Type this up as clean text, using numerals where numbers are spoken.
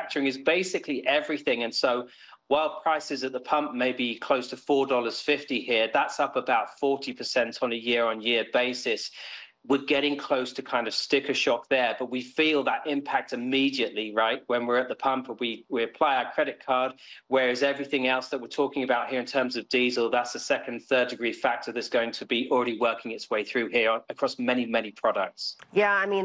manufacturing is basically everything. And so while prices at the pump may be close to $4.50 here, that's up about 40% on a year-on-year basis. We're getting close to kind of sticker shock there, but we feel that impact immediately, right? When we're at the pump, we apply our credit card, whereas everything else that we're talking about here in terms of diesel, that's a second, third degree factor that's going to be already working its way through here across many, many products. Yeah, I mean,